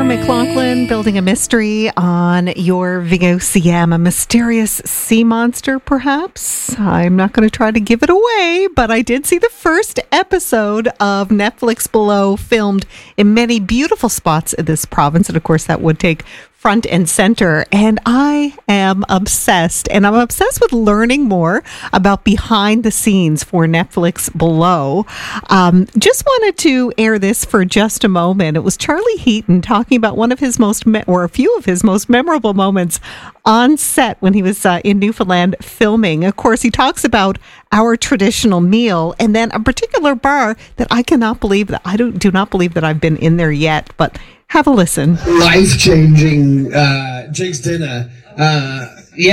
McLaughlin, building a mystery on your VOCM. A mysterious sea monster, perhaps? I'm not going to try to give it away, but I did see the first episode of Netflix Below, filmed in many beautiful spots in this province. And of course, that would take front and center. And I am obsessed. And I'm obsessed with learning more about behind the scenes for Netflix Below. Just wanted to air this for just a moment. It was Charlie Heaton talking about one of his a few of his most memorable moments on set when he was in Newfoundland filming. Of course, he talks about our traditional meal and then a particular bar that I do not believe that I've been in there yet, but have a listen. Life-changing Jake's dinner. I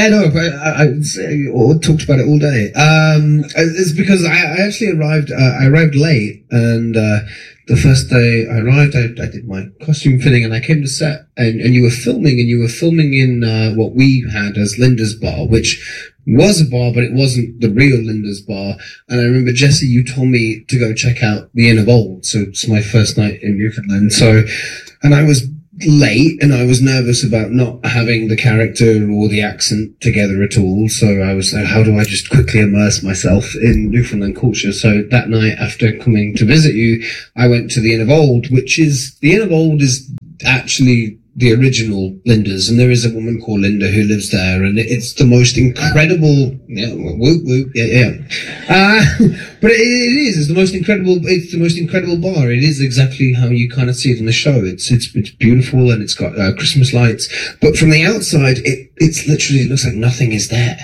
talked about it all day. It's because I actually arrived late, and the first day I arrived, I did my costume fitting, and I came to set, and you were filming in what we had as Linda's Bar, which was a bar, but it wasn't the real Linda's Bar. And I remember, Jesse, you told me to go check out the Inn of Old. So it's my first night in Newfoundland. And I was late and I was nervous about not having the character or the accent together at all. So I was like, how do I just quickly immerse myself in Newfoundland culture? So that night, after coming to visit you, I went to the Inn of Old, the Inn of Old is actually the original Linda's, and there is a woman called Linda who lives there, and it's the most incredible, but it's the most incredible bar. It is exactly how you kind of see it in the show. It's beautiful, and it's got Christmas lights, but from the outside, it looks like nothing is there.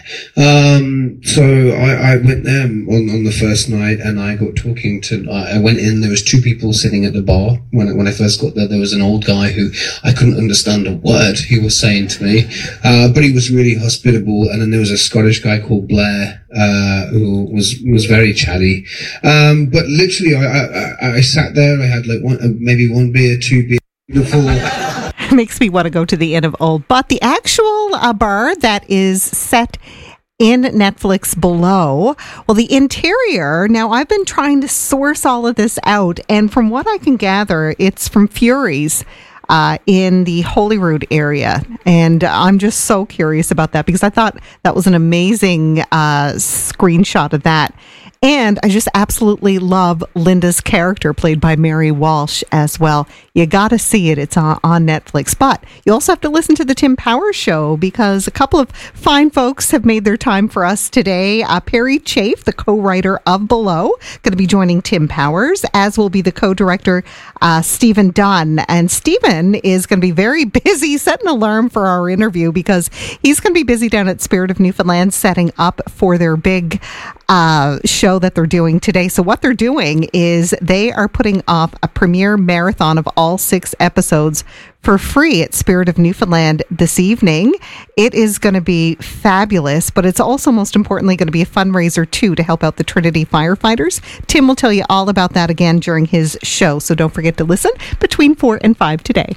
So I went there on the first night, and I got talking I went in, there was two people sitting at the bar. When I first got there was an old guy who I couldn't understand a word he was saying to me, but he was really hospitable. And then there was a Scottish guy called Blair, who was very chatty. But literally I sat there, I had like maybe one beer, two beers, beautiful. Makes me want to go to the Inn of Old. But the actual bar that is set in Netflix Below, well, the interior, now I've been trying to source all of this out, and from what I can gather, it's from Fury's in the Holyrood area. And I'm just so curious about that because I thought that was an amazing screenshot of that. And I just absolutely love Linda's character, played by Mary Walsh, as well. You got to see it. It's on Netflix. But you also have to listen to the Tim Powers Show, because a couple of fine folks have made their time for us today. Perry Chafe, the co-writer of Below, going to be joining Tim Powers, as will be the co-director Stephen Dunn. And Stephen is going to be very busy. Set an alarm for our interview, because he's going to be busy down at Spirit of Newfoundland setting up for their big show that they're doing today. So what they're doing is they are putting off a premiere marathon of all 6 episodes for free at Spirit of Newfoundland this evening. It is going to be fabulous, but it's also most importantly going to be a fundraiser too, to help out the Trinity firefighters. Tim will tell you all about that again during his show, so don't forget to listen between 4 and 5 today.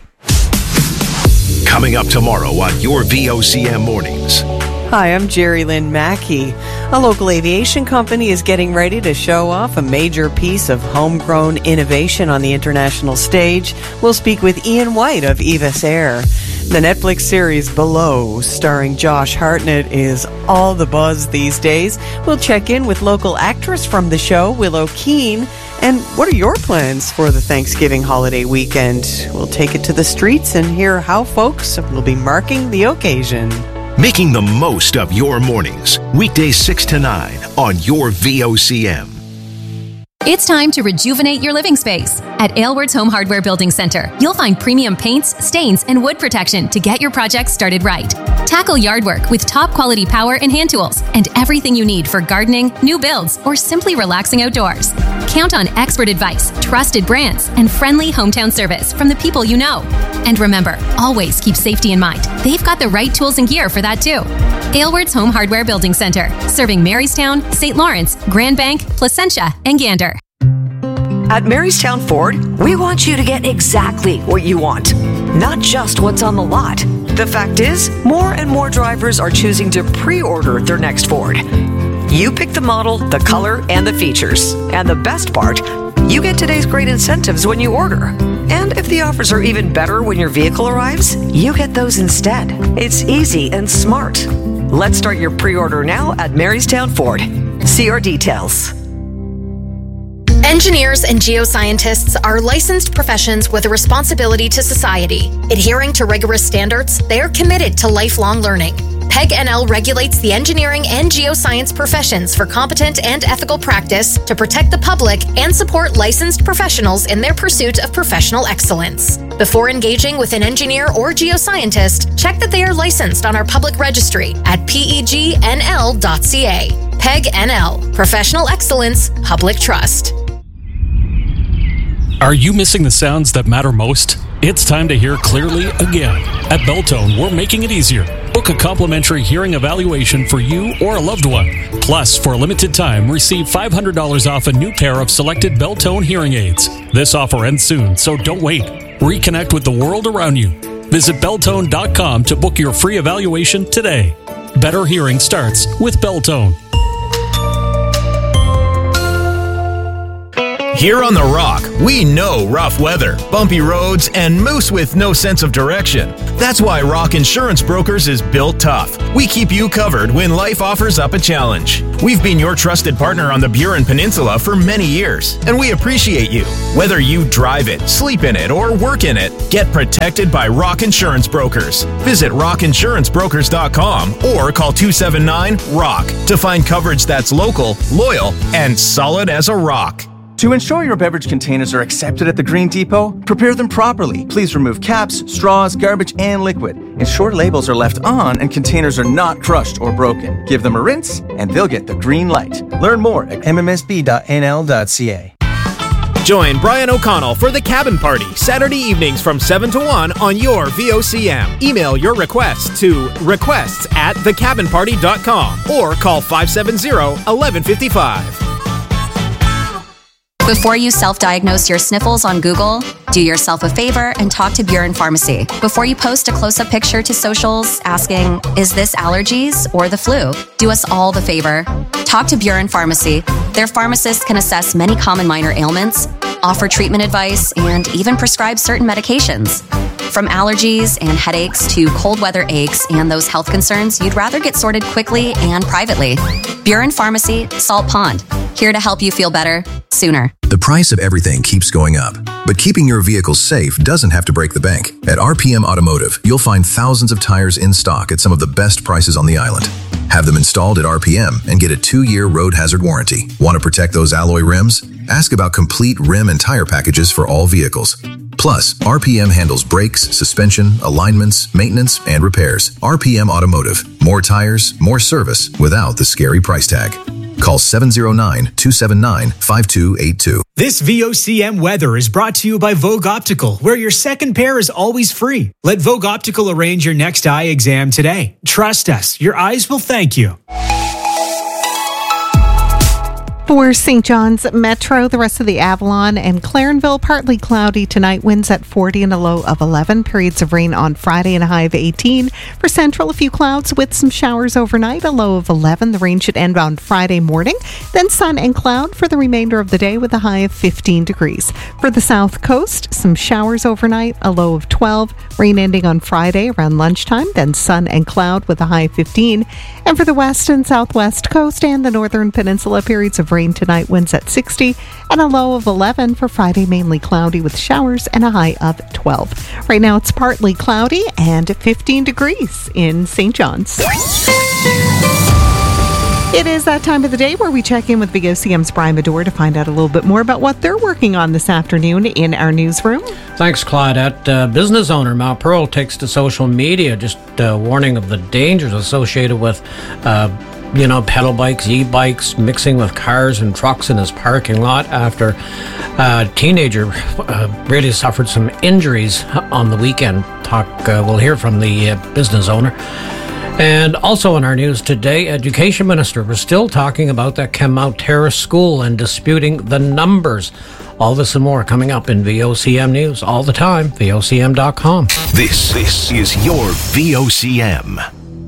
Coming up tomorrow on your VOCM Mornings. Hi, I'm Jerry Lynn Mackey. A local aviation company is getting ready to show off a major piece of homegrown innovation on the international stage. We'll speak with Ian White of Evis Air. The Netflix series Below, starring Josh Hartnett, is all the buzz these days. We'll check in with local actress from the show, Willow Keane. And what are your plans for the Thanksgiving holiday weekend? We'll take it to the streets and hear how folks will be marking the occasion. Making the most of your mornings. Weekdays 6 to 9 on your VOCM. It's time to rejuvenate your living space. At Aylward's Home Hardware Building Center, you'll find premium paints, stains, and wood protection to get your project started right. Tackle yard work with top quality power and hand tools and everything you need for gardening, new builds, or simply relaxing outdoors. Count on expert advice, trusted brands, and friendly hometown service from the people you know. And remember, always keep safety in mind. They've got the right tools and gear for that too. Aylward's Home Hardware Building Center, serving Marystown, St. Lawrence, Grand Bank, Placentia, and Gander. At Marystown Ford, we want you to get exactly what you want, not just what's on the lot. The fact is, more and more drivers are choosing to pre-order their next Ford. You pick the model, the color, and the features. And the best part, you get today's great incentives when you order. And if the offers are even better when your vehicle arrives, you get those instead. It's easy and smart. Let's start your pre-order now at Marystown Ford. See our details. Engineers and geoscientists are licensed professions with a responsibility to society. Adhering to rigorous standards, they are committed to lifelong learning. PEG NL regulates the engineering and geoscience professions for competent and ethical practice to protect the public and support licensed professionals in their pursuit of professional excellence. Before engaging with an engineer or geoscientist, check that they are licensed on our public registry at pegnl.ca. PEG NL, Professional Excellence, Public Trust. Are you missing the sounds that matter most? It's time to hear clearly again. At Beltone, we're making it easier. Book a complimentary hearing evaluation for you or a loved one. Plus, for a limited time, receive $500 off a new pair of selected Beltone hearing aids. This offer ends soon, so don't wait. Reconnect with the world around you. Visit Beltone.com to book your free evaluation today. Better hearing starts with Beltone. Here on The Rock, we know rough weather, bumpy roads, and moose with no sense of direction. That's why Rock Insurance Brokers is built tough. We keep you covered when life offers up a challenge. We've been your trusted partner on the Burin Peninsula for many years, and we appreciate you. Whether you drive it, sleep in it, or work in it, get protected by Rock Insurance Brokers. Visit rockinsurancebrokers.com or call 279-ROCK to find coverage that's local, loyal, and solid as a rock. To ensure your beverage containers are accepted at the Green Depot, prepare them properly. Please remove caps, straws, garbage, and liquid. Ensure labels are left on and containers are not crushed or broken. Give them a rinse and they'll get the green light. Learn more at mmsb.nl.ca. Join Brian O'Connell for The Cabin Party, Saturday evenings from 7 to 1 on your VOCM. Email your requests to requests@thecabinparty.com or call 570-1155. Before you self-diagnose your sniffles on Google, do yourself a favor and talk to Burin Pharmacy. Before you post a close-up picture to socials asking, is this allergies or the flu? Do us all the favor. Talk to Burin Pharmacy. Their pharmacists can assess many common minor ailments, offer treatment advice, and even prescribe certain medications. From allergies and headaches to cold weather aches and those health concerns you'd rather get sorted quickly and privately. Burin Pharmacy, Salt Pond. Here to help you feel better sooner. The price of everything keeps going up, but keeping your vehicle safe doesn't have to break the bank. At RPM Automotive, you'll find thousands of tires in stock at some of the best prices on the island. Have them installed at RPM and get a 2-year road hazard warranty. Want to protect those alloy rims? Ask about complete rim and tire packages for all vehicles. Plus, RPM handles brakes, suspension, alignments, maintenance, and repairs. RPM Automotive. More tires, more service without the scary price tag. Call 709-279-5282. This VOCM weather is brought to you by Vogue Optical, where your second pair is always free. Let Vogue Optical arrange your next eye exam today. Trust us, your eyes will thank you. For St. John's Metro, the rest of the Avalon and Clarenville, partly cloudy tonight. Winds at 40 and a low of 11. Periods of rain on Friday and a high of 18. For Central, a few clouds with some showers overnight, a low of 11. The rain should end on Friday morning. Then sun and cloud for the remainder of the day with a high of 15 degrees. For the South Coast, some showers overnight, a low of 12. Rain ending on Friday around lunchtime. Then sun and cloud with a high of 15. And for the West and Southwest Coast and the Northern Peninsula, periods of rain tonight, winds at 60 and a low of 11. For Friday, mainly cloudy with showers and a high of 12. Right now it's partly cloudy and 15 degrees in St. John's. It is that time of the day where we check in with VOCM's Brian Medore to find out a little bit more about what they're working on this afternoon in our newsroom. Thanks, Claudette. Business owner Mal Pearl takes to social media just warning of the dangers associated with pedal bikes, e-bikes, mixing with cars and trucks in his parking lot after a teenager really suffered some injuries on the weekend. We'll hear from the business owner. And also in our news today, Education Minister was still talking about that Kenmount Terrace School and disputing the numbers. All this and more coming up in VOCM News all the time, VOCM.com. This is your VOCM.